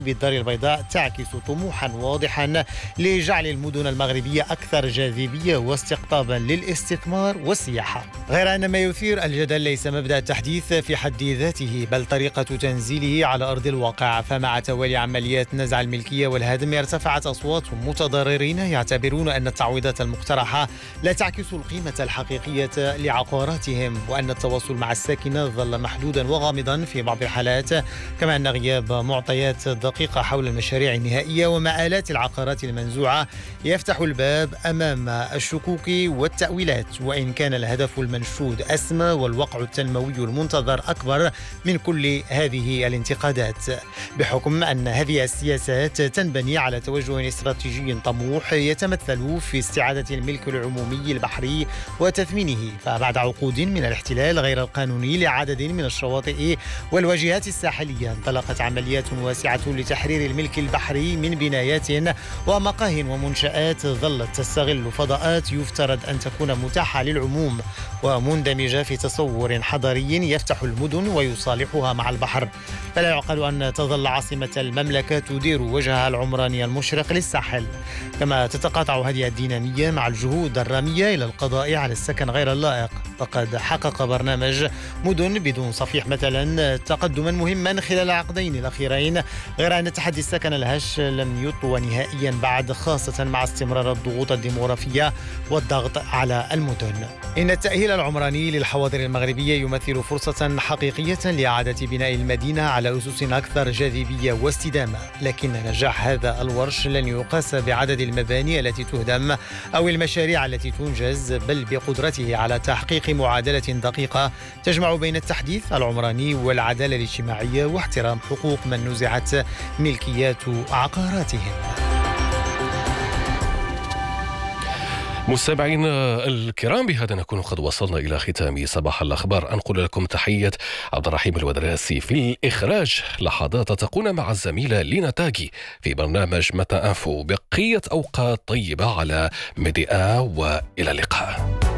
بالدار البيضاء تعكس طموحا واضحا لجعل المدن المغربية أكثر جاذبية واستقطابا للاستثمار والسياحة. غير أن ما يثير الجدل ليس مبدأ التحديث في حد ذاته بل طريقة تنزيله على أرض الواقع، فمع توالي عمليات نزع الملكية والهدم ارتفعت أصوات متضررين يعتبرون أن التعويضات المقترحة لا تعكس القيمة الحقيقية لعقاراتهم، وأن التواصل مع الساكنة ظل محدودا وغامضا في بعض الحالات، كما أن غياب معطيات دقيقة حول المشاريع النهائية ومآلات العقارات المنزوعة يفتح الباب أمام الشكوك والتأويلات، وإن كان الهدف المنشود أسمى والوقع التنموي المنتظر أكبر من كل هذه الانتقادات، بحكم أن هذه السياسات تنبني على توجه استراتيجي طموح يتمثل في استعادة الملك العمومي البحري وتثمينه. فبعد عقود من الاحتلال غير القانوني لعدد من الشواطئ والواجهات الساحلية انطلقت عمليات واسعة لتحرير الملك البحري من بنايات ومقاه ومنشآت ظلت تستغل فضاءات يفترض أن تكون متاحة للعموم ومندمجة في تصور حضاري يفتح المدن ويصالحها مع البحر. فلا يعقل أن تظل عاصمة المملكة تدير وجهها العمراني المشرق للساحل، كما تتقاطع هذه الدينامية مع الجهود الرامية إلى القضاء على السكن غير اللائق. فقد حقق برنامج مدن بدون صفيح مثلا تقدما مهما خلال العقدين الأخيرين، غير أن تحدي السكن الهش لم يطوى نهائيا بعد، خاصة مع استمرار الضغوط الديموغرافية والضغط على المدن. إن التأهيل العمراني للحواضر المغربية يمثل فرصة حقيقية لإعادة بناء المدينة على أسس أكثر جاذبية واستدامة، لكن نجاح هذا الورش لن يقاس بعدد المباني التي تهدم أو المشاريع التي تنجز، بل بقدرته على تحقيق معادلة دقيقة تجمع بين التحديث العمراني والعدالة الاجتماعية واحترام حقوق من نزعت ملكيات عقاراتهم. مستمعين الكرام، بهذا نكون قد وصلنا إلى ختام صباح الأخبار. أنقل لكم تحية عبد الرحيم الودراسي في الإخراج، لحظات تكون مع الزميلة لينا تاجي في برنامج متى أنفو. بقية أوقات طيبة على ميديا، وإلى اللقاء.